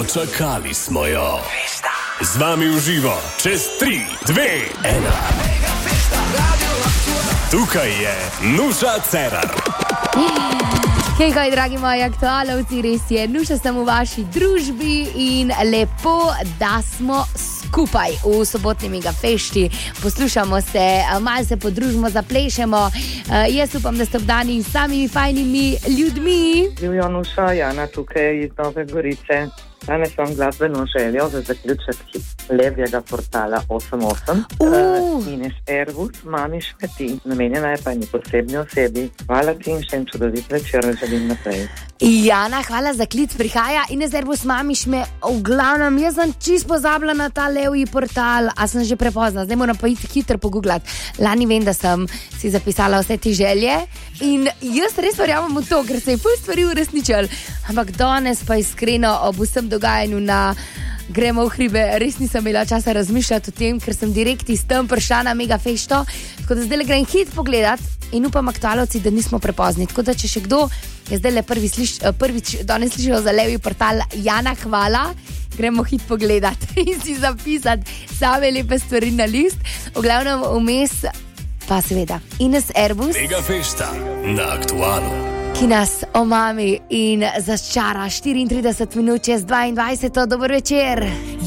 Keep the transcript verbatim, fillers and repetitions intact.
Dočakali smo jo. Z vami v živo, čez tri, dve, ena. Tukaj je Nuša Cerar. Hej, hej, dragi moji aktualovci, res je, Nuša sem v vaši družbi in lepo, da smo skupaj v sobotni Megafešti. Poslušamo se, malo se podružimo, zaplešemo. Jaz upam, da ste obdani s samimi fajnimi ljudmi. Živjo, Nuša, Jana tukaj iz Nove Gorice. Danes imam glasbeno željo za zaključek levjega portala osem osem. Uh. Ines Ervus, mami Špeti, namenjena je pa eni posebni osebi. Hvala ti in še en čudovit večer, želim naprej. Jana, hvala za klic, prihaja Ines Ervus, mami Šme. V glavnem, jaz sem čist pozabila na ta levji portal, a sem že prepozna, zdaj moram pa iti hitro pogooglati. Lani vem, da sem si zapisala vse ti želje in jaz res verjamem v to, ker se je pol stvari uresničil. Ampak danes pa iskreno ob vsem dogajanju na Gremo v hribe, res nisem imela časa razmišljati o tem, ker sem direkt iz tam prišla na Megafešto, tako da zdaj le grem hit pogledat in upam aktualovci, da nismo prepozni. Tako da če še kdo je zdaj le prvi sliš, prvič danes slišal za levji portal, Jana, hvala, gremo hit pogledat in si zapisati same lepe stvari na list. V glavnem vmes pa seveda Ines Ervus, Megafešta na Aktualu, ki nas omami in začara štiriintrideset minut čez dvaindvajset. Dober večer.